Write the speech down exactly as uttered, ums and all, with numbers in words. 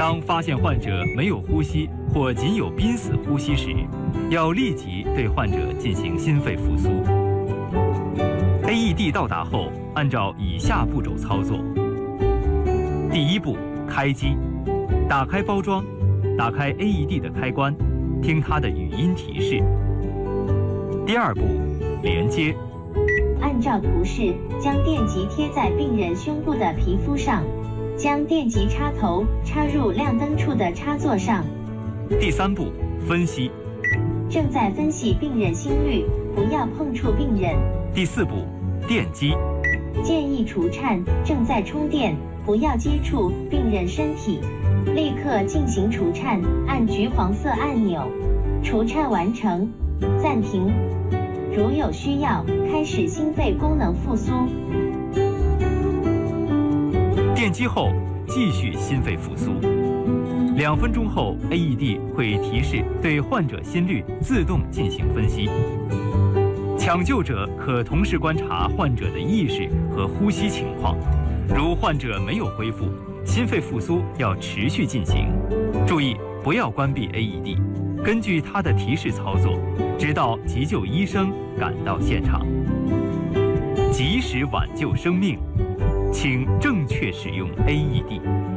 当发现患者没有呼吸或仅有濒死呼吸时，要立即对患者进行心肺复苏。A E D 到达后，按照以下步骤操作：第一步，开机，打开包装，打开 A E D 的开关，听它的语音提示。第二步，连接， 按照图示将电极贴在病人胸部的皮肤上，将电极插头插入亮灯处的插座上。 第三步，分析， 正在分析病人心率，不要碰触病人。 第四步，电击， 建议除颤，正在充电，不要接触病人身体。立刻进行除颤，按橘黄色按钮。除颤完成，暂停。如有需要，开始心肺功能复苏。 电击后继续心肺复苏。两分钟后 ，A E D 会提示对患者心率自动进行分析。抢救者可同时观察患者的意识和呼吸情况，如患者没有恢复，心肺复苏要持续进行。注意不要关闭 A E D， 根据它的提示操作，直到急救医生赶到现场。及时挽救生命，请正确使用 A E D。